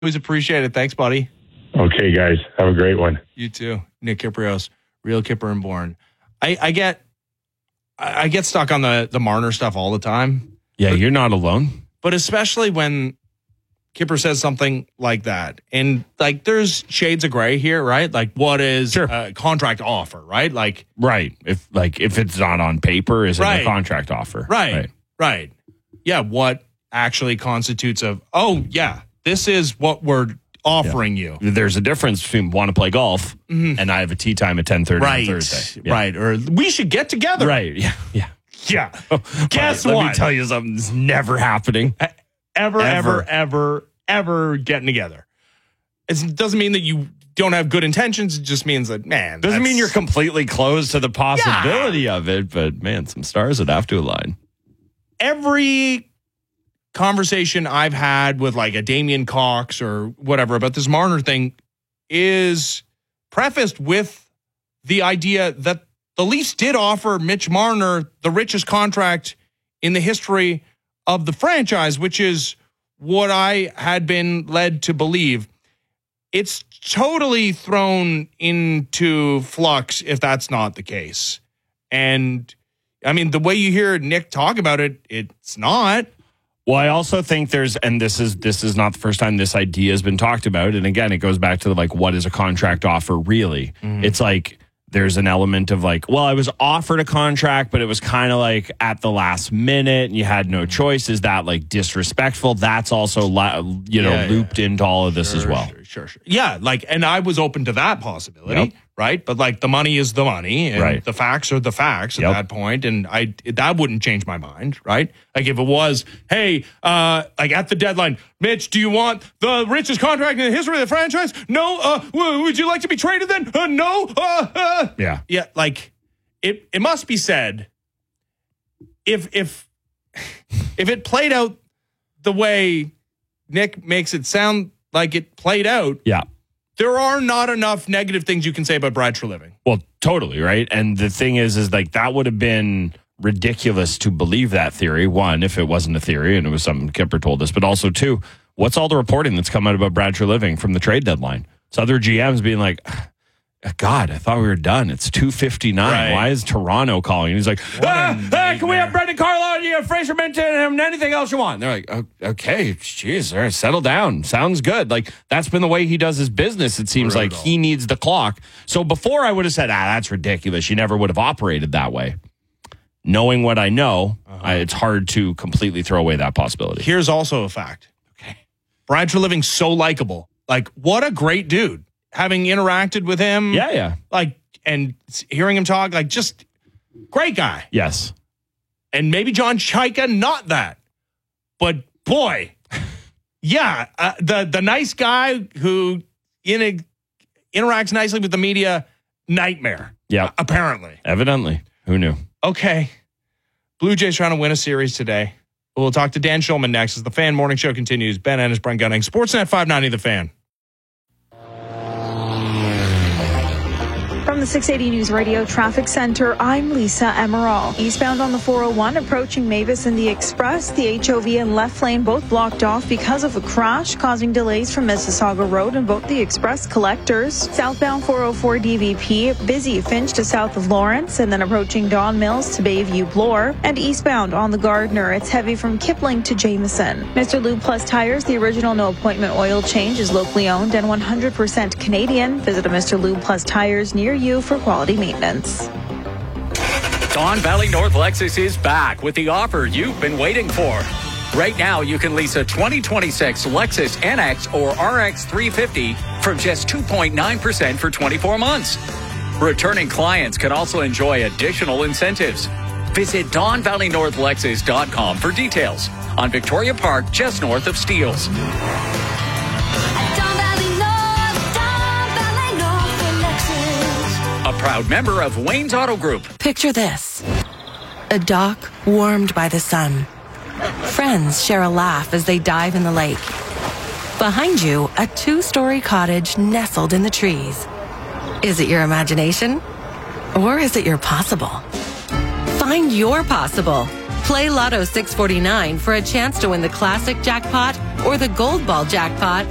Always appreciate it. Thanks, buddy. Okay, guys. Have a great one. You too. Nick Kypreos, Real Kipper and Born. I get stuck on the Marner stuff all the time. Yeah, you're not alone. But especially when Kipper says something like that. And like there's shades of gray here, right? Like what is a contract offer, right? Like right. If it's not on paper, is it a contract offer? Right. Yeah, what actually constitutes this is what we're offering you. There's a difference between want to play golf and I have a tee time at 10:30 on Thursday. Yeah. Right. Or we should get together. Right. Yeah. Guess what? Let me tell you something that's never happening. Ever getting together. It doesn't mean that you don't have good intentions. It just means that, doesn't mean you're completely closed to the possibility of it, but man, some stars would have to align. Every conversation I've had with like a Damien Cox or whatever about this Marner thing is prefaced with the idea that the Leafs did offer Mitch Marner the richest contract in the history of the franchise, which is what I had been led to believe. It's totally thrown into flux if that's not the case. And I mean, the way you hear Nick talk about it, it's not. Well, I also think this is not the first time this idea has been talked about. And again, it goes back to what is a contract offer really? It's like there's an element of like, well, I was offered a contract, but it was kind of like at the last minute and you had no choice. Is that like disrespectful? That's also, looped into all of this as well. Sure. Yeah, and I was open to that possibility, right? But like the money is the money and the facts are the facts at that point. And that wouldn't change my mind, right? Like if it was, hey, at the deadline, Mitch, do you want the richest contract in the history of the franchise? No. Would you like to be traded then? No. Yeah. Like it must be said, if it played out the way Nick makes it sound like it played out, there are not enough negative things you can say about Brad Treliving. Well, totally, right? And the thing is like that would have been ridiculous to believe that theory. One, if it wasn't a theory and it was something Kipper told us, but also two, what's all the reporting that's come out about Brad Treliving from the trade deadline? So other GMs being like, God, I thought we were done. It's 2:59. Right. Why is Toronto calling? And he's like, can we have Brendan Carlo and you have Fraser Minton and anything else you want? And they're like, okay, geez, all right, settle down. Sounds good. Like, that's been the way he does his business. It seems like he needs the clock. So before I would have said, that's ridiculous. You never would have operated that way. Knowing what I know, it's hard to completely throw away that possibility. Here's also a fact. Okay. Brad Treliving's so likable. Like, what a great dude. Having interacted with him. Yeah. And hearing him talk, just great guy. Yes. And maybe John Chaika, not that. But boy, the nice guy who interacts nicely with the media, nightmare. Yeah. Apparently. Evidently. Who knew? Okay. Blue Jays trying to win a series today. We'll talk to Dan Schulman next as the Fan Morning Show continues. Ben Ennis, Brent Gunning, Sportsnet 590, The Fan. From the 680 News Radio Traffic Center, I'm Lisa Emerald. Eastbound on the 401, approaching Mavis and the Express, the HOV and left lane both blocked off because of a crash, causing delays from Mississauga Road and both the Express collectors. Southbound 404 DVP, busy Finch to south of Lawrence, and then approaching Don Mills to Bayview Bloor. And eastbound on the Gardner, it's heavy from Kipling to Jameson. Mr. Lube Plus Tires, the original no appointment oil change, is locally owned and 100% Canadian. Visit a Mr. Lube Plus Tires near you for quality maintenance. Don Valley North Lexus is back with the offer you've been waiting for. Right now, you can lease a 2026 Lexus NX or RX 350 from just 2.9% for 24 months. Returning clients can also enjoy additional incentives. Visit DonValleyNorthLexus.com for details on Victoria Park, just north of Steeles. A proud member of Wayne's Auto Group. Picture this. A dock warmed by the sun. Friends share a laugh as they dive in the lake. Behind you, a 2-story cottage nestled in the trees. Is it your imagination? Or is it your possible? Find your possible. Play Lotto 649 for a chance to win the classic jackpot or the gold ball jackpot